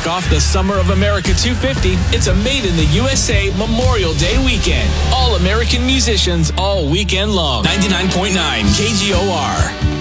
kick off the Summer of America 250, it's a Made in the USA Memorial Day weekend. All American musicians all weekend long. 99.9 KGOR.